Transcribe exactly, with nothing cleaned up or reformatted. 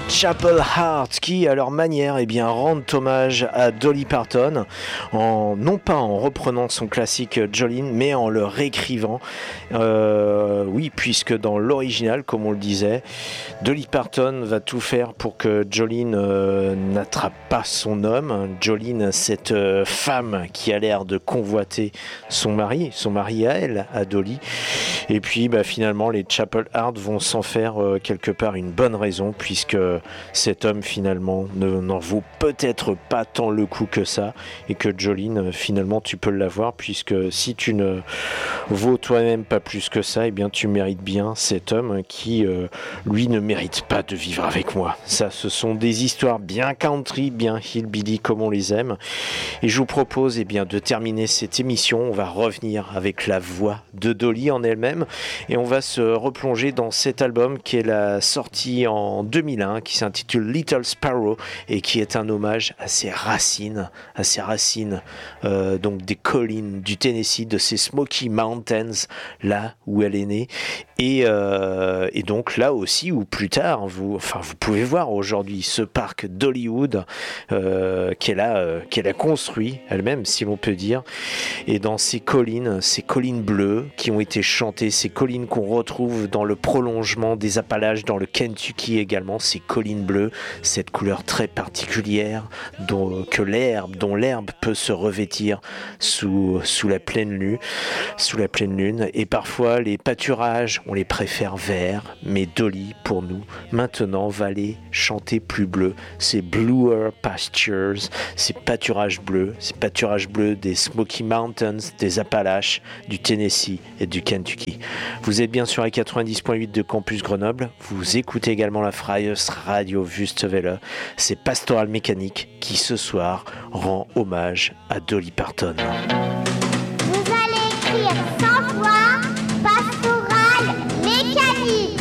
Chapel Heart qui, à leur manière, eh bien, rendent hommage à Dolly Parton, en, non pas en reprenant son classique Jolene, mais en le réécrivant. Euh, oui, puisque dans l'original, comme on le disait, Dolly Parton va tout faire pour que Jolene euh, n'attrape pas son homme. Jolene, cette euh, femme qui a l'air de convoiter son mari, son mari à elle, à Dolly. Et puis, bah, finalement, les Chapel Heart vont s'en faire euh, quelque part une bonne raison, puisque cet homme finalement ne, n'en vaut peut-être pas tant le coup que ça, et que Jolene finalement tu peux l'avoir, puisque si tu ne vaux toi-même pas plus que ça, et eh bien tu mérites bien cet homme qui euh, lui ne mérite pas de vivre avec moi. Ça, ce sont des histoires bien country, bien hillbilly comme on les aime, et je vous propose eh bien de terminer cette émission. On va revenir avec la voix de Dolly en elle-même, et on va se replonger dans cet album qui est la sortie en deux mille un, qui s'intitule Little Sparrow, et qui est un hommage à ses racines, à ses racines euh, donc des collines du Tennessee, de ces Smoky Mountains, là où elle est née, et, euh, et donc là aussi où plus tard, vous, enfin vous pouvez voir aujourd'hui ce parc d'Hollywood euh, qu'elle a, euh, qu'elle a construit elle-même, si l'on peut dire, et dans ces collines, ces collines bleues qui ont été chantées, ces collines qu'on retrouve dans le prolongement des Appalaches, dans le Kentucky également, ces collines bleues, cette couleur très particulière dont, que l'herbe, dont l'herbe peut se revêtir sous, sous la pleine lune, sous la pleine lune. Et parfois les pâturages, on les préfère verts, mais Dolly, pour nous, maintenant va les chanter plus bleus. Ces bluer pastures, ces pâturages bleus, ces pâturages bleus des Smoky Mountains, des Appalaches, du Tennessee et du Kentucky. Vous êtes bien sûr à quatre-vingt-dix virgule huit de Campus Grenoble. Vous écoutez également la Freies Radio Wüstewelle. C'est Pastoral Mécanique qui ce soir rend hommage à Dolly Parton. Vous allez écrire